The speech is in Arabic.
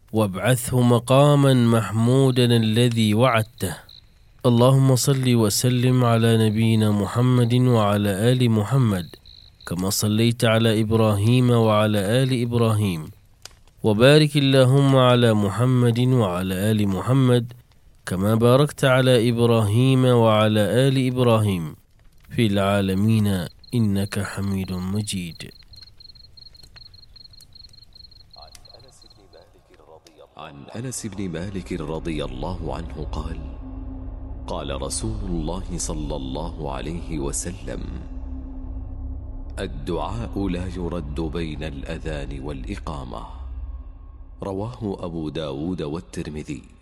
وابعثه مقاما محمودا الذي وعدته. اللهم صل وسلم على نبينا محمد وعلى آل محمد كما صليت على إبراهيم وعلى آل إبراهيم، وبارك اللهم على محمد وعلى آل محمد كما باركت على إبراهيم وعلى آل إبراهيم في العالمين إنك حميد مجيد. عن أنس بن مالك رضي الله عنه قال: قال رسول الله صلى الله عليه وسلم: الدعاء لا يرد بين الأذان والإقامة. رواه أبو داود والترمذي.